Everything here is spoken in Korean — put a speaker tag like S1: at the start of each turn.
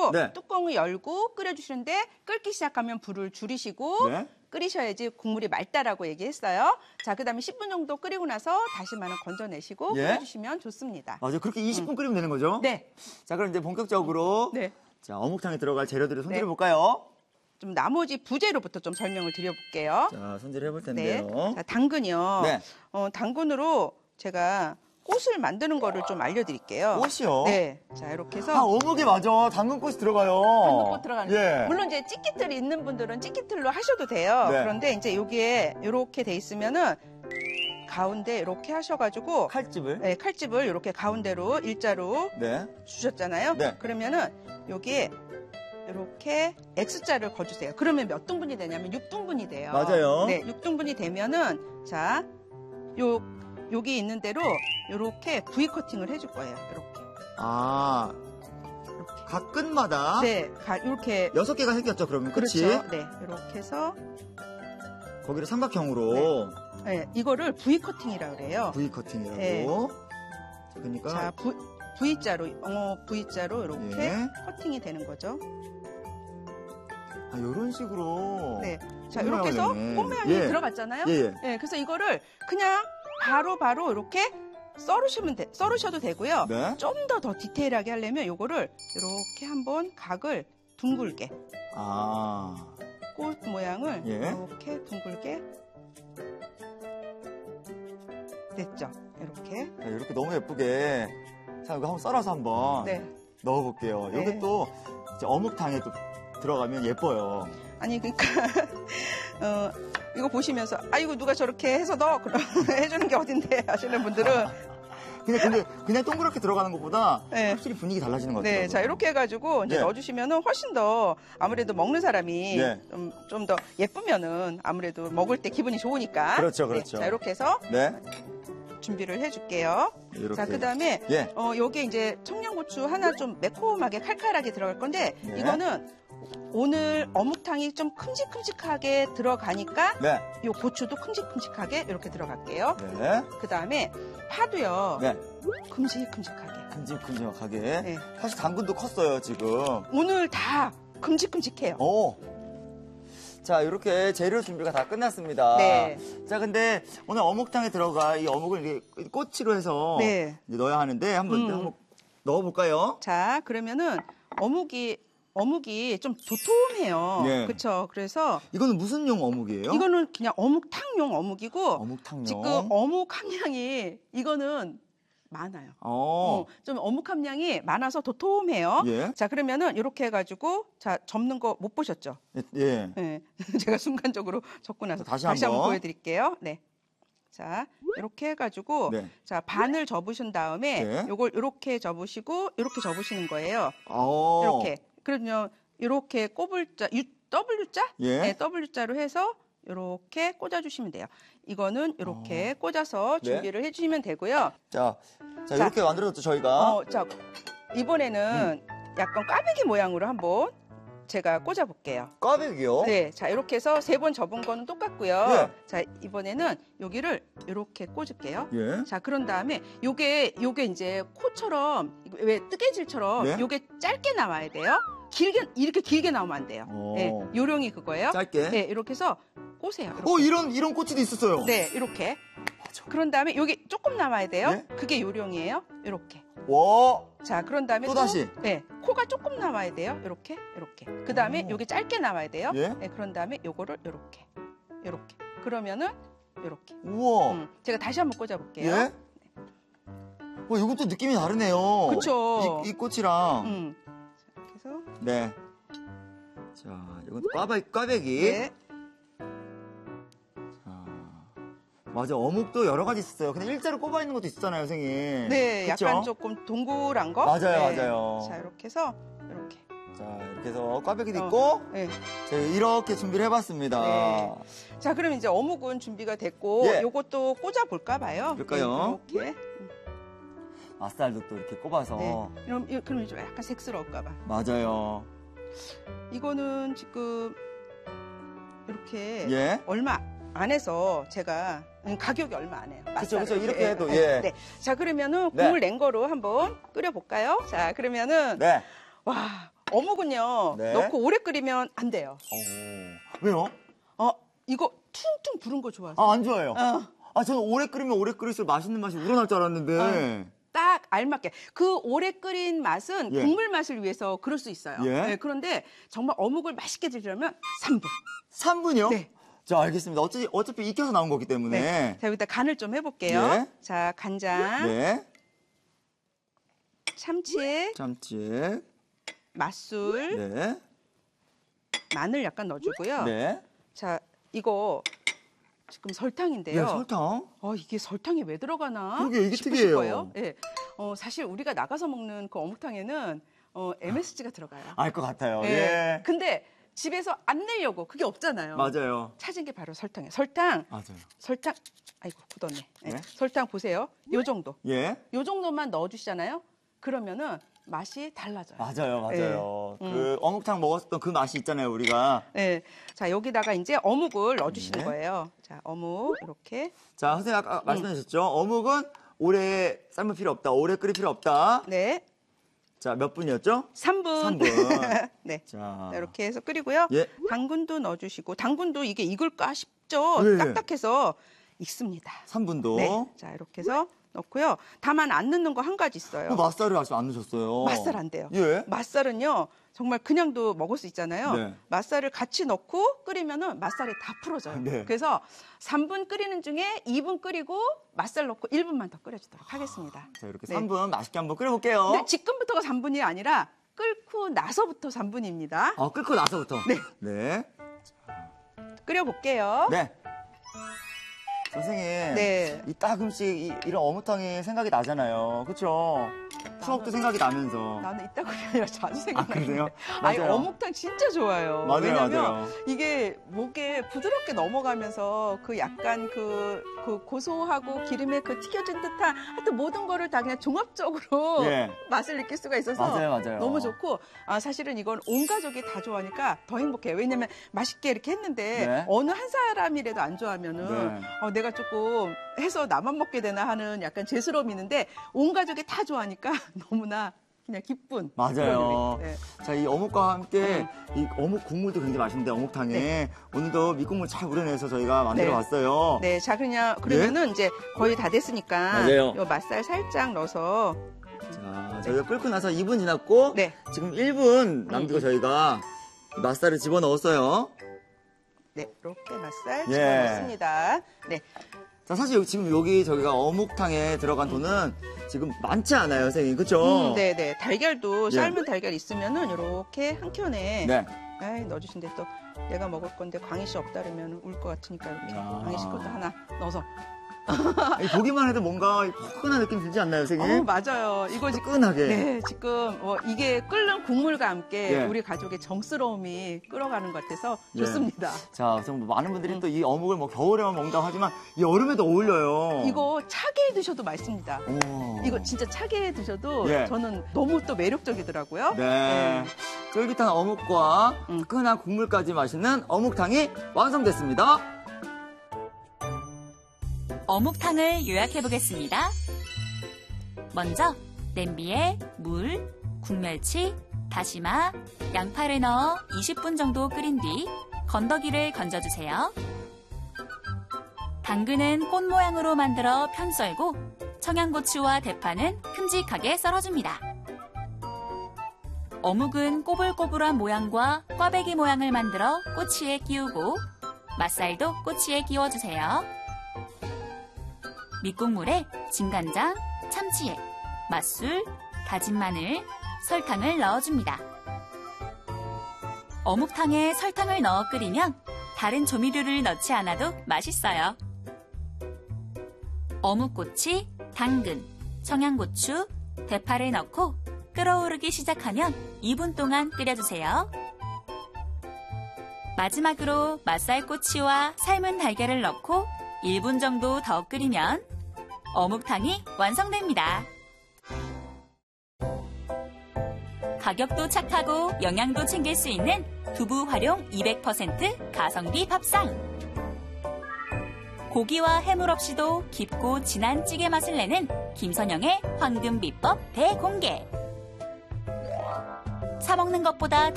S1: 가지고
S2: 네.
S1: 뚜껑을 열고 끓여주시는데 끓기 시작하면 불을 줄이시고
S2: 네.
S1: 끓이셔야지 국물이 맑다라고 얘기했어요. 자, 그다음에 10분 정도 끓이고 나서 다시 마늘 건져내시고
S2: 예.
S1: 끓여주시면 좋습니다.
S2: 맞아요. 그렇게 20분 끓이면 되는 거죠?
S1: 네.
S2: 자, 그럼 이제 본격적으로
S1: 네.
S2: 자, 어묵탕에 들어갈 재료들을 손질해
S1: 네.
S2: 볼까요?
S1: 좀 나머지 부재료부터 좀 설명을 드려볼게요.
S2: 자, 손질해 볼
S1: 네.
S2: 텐데요.
S1: 자, 당근이요.
S2: 네.
S1: 당근으로 제가 꽃을 만드는 거를 좀 알려드릴게요.
S2: 꽃이요?
S1: 네. 자, 이렇게 해서.
S2: 아, 어묵에 맞아. 당근꽃이 들어가요.
S1: 당근꽃 들어가는.
S2: 예.
S1: 물론 이제 찌끼틀이 있는 분들은 찌끼틀로 하셔도 돼요.
S2: 네.
S1: 그런데 이제 여기에 이렇게 돼 있으면은 가운데 이렇게 하셔가지고
S2: 칼집을.
S1: 네, 칼집을 이렇게 가운데로 일자로
S2: 네.
S1: 주셨잖아요.
S2: 네.
S1: 그러면은 여기에 이렇게 X자를 거주세요. 그러면 몇 등분이 되냐면 6등분이 돼요.
S2: 맞아요.
S1: 네, 6등분이 되면은 자, 여기 있는 대로 이렇게 V 커팅을 해줄 거예요. 이렇게.
S2: 아, 각 끝마다
S1: 네, 이렇게
S2: 6개가 생겼죠, 그러면 끝이?
S1: 그렇죠. 네, 이렇게 해서
S2: 거기를 삼각형으로
S1: 네, 이거를 V 커팅이라고 그래요.
S2: V 커팅이라고.
S1: 네.
S2: 그러니까
S1: 자, V자로 V자로 이렇게
S2: 예.
S1: 커팅이 되는 거죠.
S2: 아, 이런 식으로.
S1: 네. 자,
S2: 꽃
S1: 이렇게 해서
S2: 모양을
S1: 꽃 모양이
S2: 예.
S1: 들어갔잖아요.
S2: 예, 예.
S1: 네, 그래서 이거를 그냥 바로 이렇게 썰으셔도 되고요.
S2: 네.
S1: 좀 더 디테일하게 하려면 이거를 이렇게 한번 각을 둥글게
S2: 아,
S1: 꽃 모양을
S2: 예.
S1: 이렇게 둥글게 됐죠. 이렇게.
S2: 자, 이렇게 너무 예쁘게. 자, 이거 한번 썰어서 한번
S1: 네.
S2: 넣어볼게요.
S1: 네.
S2: 이게 또 이제 어묵탕에 또 들어가면 예뻐요.
S1: 아니 그러니까 이거 보시면서 이거 누가 저렇게 해서 넣어 그럼 해주는 게 어딘데 하시는 분들은
S2: 근데 그냥 동그랗게 들어가는 것보다
S1: 네.
S2: 확실히 분위기 달라지는 것 같아요.
S1: 네, 자 이렇게 해가지고 이제
S2: 네.
S1: 넣어주시면은 훨씬 더 아무래도 먹는 사람이
S2: 네.
S1: 좀 더 예쁘면은 아무래도 먹을 때 기분이 좋으니까.
S2: 그렇죠,
S1: 네,
S2: 그렇죠.
S1: 자 이렇게 해서
S2: 네.
S1: 준비를 해줄게요.
S2: 이렇게.
S1: 자 그다음에
S2: 예.
S1: 여기에 이제 청양고추 하나 좀 매콤하게 칼칼하게 들어갈 건데
S2: 네.
S1: 이거는 오늘 어묵탕이 좀 큼직큼직하게 들어가니까
S2: 네.
S1: 요 고추도 큼직큼직하게 이렇게 들어갈게요.
S2: 네.
S1: 그다음에 파도요.
S2: 네.
S1: 큼직큼직하게.
S2: 큼직큼직하게.
S1: 네.
S2: 사실 당근도 컸어요, 지금.
S1: 오늘 다 큼직큼직해요.
S2: 오. 자, 이렇게 재료 준비가 다 끝났습니다.
S1: 네.
S2: 자, 근데 오늘 어묵탕에 들어갈 이 어묵을 이렇게 꼬치로 해서
S1: 네.
S2: 이제 넣어야 하는데 한번 넣어볼까요?
S1: 자, 그러면은 어묵이 좀 도톰해요.
S2: 네.
S1: 그렇죠. 그래서
S2: 이거는 무슨 용 어묵이에요?
S1: 이거는 그냥 어묵탕용 어묵이고
S2: 어묵탕용.
S1: 지금 어묵 함량이 이거는 많아요. 좀 어묵 함량이 많아서 도톰해요.
S2: 예.
S1: 자, 그러면은 이렇게 해가지고 자 접는 거 못 보셨죠?
S2: 예.
S1: 네. 제가 순간적으로 적고 나서
S2: 다시
S1: 한번
S2: 한번.
S1: 보여드릴게요. 네. 자, 이렇게 해가지고
S2: 네.
S1: 자 반을 접으신 다음에
S2: 네.
S1: 요걸 이렇게 접으시고 이렇게 접으시는 거예요.
S2: 오.
S1: 이렇게. 그러면 이렇게 꼬불자 W자?
S2: 예.
S1: 네, W자로 해서 이렇게 꽂아주시면 돼요. 이거는 이렇게 꽂아서
S2: 네.
S1: 준비를 해주시면 되고요.
S2: 자, 이렇게 만들어졌죠, 저희가.
S1: 자, 이번에는 약간 꽈배기 모양으로 한번 제가 꽂아볼게요.
S2: 꽈배기요?
S1: 네, 자 이렇게 해서 3번 접은 거는 똑같고요.
S2: 예.
S1: 자 이번에는 여기를 이렇게 꽂을게요.
S2: 예.
S1: 자 그런 다음에 요게 이제 코처럼 왜 뜨개질처럼
S2: 네.
S1: 요게 짧게 나와야 돼요. 이렇게 길게 나오면 안 돼요.
S2: 오.
S1: 네, 요령이 그거예요.
S2: 짧게?
S1: 네, 이렇게 해서 꼬세요. 이렇게.
S2: 이런 꼬치도 있었어요.
S1: 네, 이렇게. 그런 다음에 여기 조금 남아야 돼요.
S2: 네.
S1: 그게 요령이에요. 이렇게.
S2: 와.
S1: 자, 그런 다음에
S2: 또 다시.
S1: 네, 코가 조금 나와야 돼요. 이렇게. 그 다음에
S2: 오.
S1: 여기 짧게 나와야 돼요.
S2: 예.
S1: 네, 그런 다음에 요거를 이렇게. 그러면은 이렇게.
S2: 우와.
S1: 제가 다시 한번 꽂아볼게요.
S2: 예? 이것도 느낌이 다르네요.
S1: 그쵸.
S2: 이 꽃이랑.
S1: 자, 이렇게 해서.
S2: 네. 자, 이것도 꽈배기.
S1: 네.
S2: 자, 맞아. 어묵도 여러 가지 있어요. 그냥 일자로 꼽아 있는 것도 있잖아요, 선생님.
S1: 네,
S2: 그쵸?
S1: 약간 조금 동그란 거.
S2: 맞아요,
S1: 네.
S2: 맞아요.
S1: 자, 이렇게 해서 이렇게.
S2: 자, 이렇게 해서 꽈배기도 있고.
S1: 네.
S2: 제가 이렇게 준비를 해봤습니다.
S1: 네. 자, 그럼 이제 어묵은 준비가 됐고,
S2: 예.
S1: 요것도 꽂아볼까 봐요.
S2: 그럴까요?
S1: 네, 이렇게.
S2: 아쌀도 또 이렇게 꼽아서.
S1: 네. 그럼 좀 약간 색스러울까 봐.
S2: 맞아요.
S1: 이거는 지금 이렇게
S2: 예.
S1: 얼마 안 해서 제가 가격이 얼마 안 해요.
S2: 그쵸,
S1: 맛살을
S2: 이렇게 해도, 예.
S1: 네. 자, 그러면은
S2: 네.
S1: 국물 낸 거로 한번 끓여볼까요? 자, 그러면은
S2: 네.
S1: 와, 어묵은요,
S2: 네.
S1: 넣고 오래 끓이면 안 돼요.
S2: 왜요?
S1: 이거 퉁퉁 부른 거 좋아하세요?
S2: 안 좋아해요. 저는 오래 끓이면 오래 끓일수록 맛있는 맛이 우러날 줄 알았는데.
S1: 딱 알맞게. 그 오래 끓인 맛은
S2: 예.
S1: 국물 맛을 위해서 그럴 수 있어요.
S2: 예.
S1: 네, 그런데 정말 어묵을 맛있게 드시려면 3분.
S2: 3분이요?
S1: 네.
S2: 자, 알겠습니다. 어차피 익혀서 나온 거기 때문에.
S1: 네. 자, 여기다 간을 좀 해볼게요.
S2: 예.
S1: 자, 간장,
S2: 네.
S1: 참치,
S2: 참치.
S1: 맛술,
S2: 네.
S1: 마늘 약간 넣어주고요.
S2: 네.
S1: 자, 이거 지금 설탕인데요.
S2: 네, 설탕.
S1: 이게 설탕이 왜 들어가나?
S2: 그러게, 이게
S1: 싶으실
S2: 특이해요.
S1: 거예요. 네. 사실 우리가 나가서 먹는 그 어묵탕에는 MSG가 들어가요.
S2: 알 것 같아요.
S1: 네.
S2: 예.
S1: 근데 집에서 안 내려고 그게 없잖아요.
S2: 맞아요.
S1: 찾은 게 바로 설탕이에요. 설탕. 아이고 굳었네. 네.
S2: 네?
S1: 설탕 보세요. 요 정도.
S2: 예.
S1: 요 정도만 넣어주시잖아요. 그러면은 맛이 달라져요.
S2: 맞아요.
S1: 네.
S2: 그 어묵탕 먹었던 그 맛이 있잖아요, 우리가.
S1: 네. 자, 여기다가 이제 어묵을 넣어주시는
S2: 네.
S1: 거예요. 자, 어묵 이렇게.
S2: 자, 선생님 아까 말씀해 주셨죠? 어묵은 오래 삶을 필요 없다. 오래 끓일 필요 없다.
S1: 네.
S2: 자, 몇 분이었죠?
S1: 3분.
S2: 3분.
S1: 네.
S2: 자,
S1: 자, 이렇게 해서 끓이고요.
S2: 예.
S1: 당근도 넣어주시고, 당근도 이게 익을까 싶죠?
S2: 네.
S1: 딱딱해서 익습니다.
S2: 3분도.
S1: 네. 자, 이렇게 해서 넣고요. 다만 안 넣는 거 한 가지 있어요.
S2: 맛살을 아직 안 넣으셨어요.
S1: 맛살 안 돼요.
S2: 예.
S1: 맛살은요, 정말 그냥도 먹을 수 있잖아요.
S2: 네.
S1: 맛살을 같이 넣고 끓이면은 맛살이 다 풀어져요.
S2: 네.
S1: 그래서 3분 끓이는 중에 2분 끓이고 맛살 넣고 1분만 더 끓여주도록 하겠습니다.
S2: 자, 이렇게
S1: 네.
S2: 3분 맛있게 한번 끓여볼게요.
S1: 근데 지금부터가 3분이 아니라 끓고 나서부터 3분입니다.
S2: 끓고 나서부터.
S1: 네.
S2: 네.
S1: 끓여볼게요.
S2: 네. 선생님.
S1: 네.
S2: 이 따끔씩 이런 어묵탕이 생각이 나잖아요. 그쵸? 추억도 생각이 나면서.
S1: 나는 이따가 아니라 자주 생각나요.
S2: 그래요?
S1: 아니,
S2: 맞아요.
S1: 어묵탕 진짜 좋아요.
S2: 맞아요,
S1: 왜냐면
S2: 맞아요.
S1: 이게 목에 부드럽게 넘어가면서 그 약간 그 고소하고 기름에 그 튀겨진 듯한 하여튼 모든 거를 다 그냥 종합적으로
S2: 예.
S1: 맛을 느낄 수가 있어서
S2: 맞아요.
S1: 너무 좋고 사실은 이건 온 가족이 다 좋아하니까 더 행복해요. 왜냐면 맛있게 이렇게 했는데
S2: 네.
S1: 어느 한 사람이라도 안 좋아하면은
S2: 네.
S1: 내가 조금 해서 나만 먹게 되나 하는 약간 죄스러움이 있는데 온 가족이 다 좋아하니까 너무나 그냥 기쁜
S2: 맞아요.
S1: 그런 요리. 네.
S2: 자, 이 어묵과 함께 이 어묵 국물도 굉장히 맛있는데 어묵탕에
S1: 네.
S2: 오늘도 밑국물 잘 우려내서 저희가 만들어
S1: 네.
S2: 봤어요.
S1: 네, 자 그러면은 이제 거의 다 됐으니까
S2: 맞아요.
S1: 요 맛살 살짝 넣어서
S2: 자, 저희가 끓고 나서 2분 지났고
S1: 네.
S2: 지금 1분 남기고 저희가 맛살을 집어넣었어요.
S1: 네, 이렇게 맛살
S2: 예.
S1: 집어넣습니다. 네,
S2: 자, 사실 지금 여기 저희가 어묵탕에 들어간 돈은 지금 많지 않아요, 선생님. 그쵸?
S1: 네, 네. 달걀도
S2: 예.
S1: 삶은 달걀 있으면은 이렇게 한 켠에
S2: 네.
S1: 넣어주신데 또 내가 먹을 건데 광희 씨 없다 그러면 울 것 같으니까 이렇게
S2: 야.
S1: 광희 씨 것도 하나 넣어서.
S2: 보기만 해도 뭔가 포근한 느낌 들지 않나요, 선생님?
S1: 맞아요. 이거 지금
S2: 뜨끈하게.
S1: 네, 지금 이게 끓는 국물과 함께
S2: 예.
S1: 우리 가족의 정스러움이 끓어가는 것 같아서
S2: 예.
S1: 좋습니다.
S2: 자, 우선 많은 분들이 또 이 어묵을 뭐 겨울에만 먹는다고 하지만 이 여름에도 어울려요.
S1: 이거 차게 드셔도 맛있습니다.
S2: 오.
S1: 이거 진짜 차게 드셔도
S2: 예.
S1: 저는 너무 또 매력적이더라고요.
S2: 네. 쫄깃한 어묵과
S1: 음.
S2: 뜨끈한 국물까지 맛있는 어묵탕이 완성됐습니다.
S3: 어묵탕을 요약해 보겠습니다. 먼저 냄비에 물, 국멸치, 다시마, 양파를 넣어 20분 정도 끓인 뒤 건더기를 건져주세요. 당근은 꽃 모양으로 만들어 편 썰고 청양고추와 대파는 큼직하게 썰어줍니다. 어묵은 꼬불꼬불한 모양과 꽈배기 모양을 만들어 꼬치에 끼우고 맛살도 꼬치에 끼워주세요. 밑국물에 진간장, 참치액, 맛술, 다진 마늘, 설탕을 넣어줍니다. 어묵탕에 설탕을 넣어 끓이면 다른 조미료를 넣지 않아도 맛있어요. 어묵꼬치, 당근, 청양고추, 대파를 넣고 끓어오르기 시작하면 2분 동안 끓여주세요. 마지막으로 맛살꼬치와 삶은 달걀을 넣고 1분 정도 더 끓이면 어묵탕이 완성됩니다. 가격도 착하고 영양도 챙길 수 있는 두부 활용 200% 가성비 밥상. 고기와 해물 없이도 깊고 진한 찌개 맛을 내는 김선영의 황금 비법 대공개. 사 먹는 것보다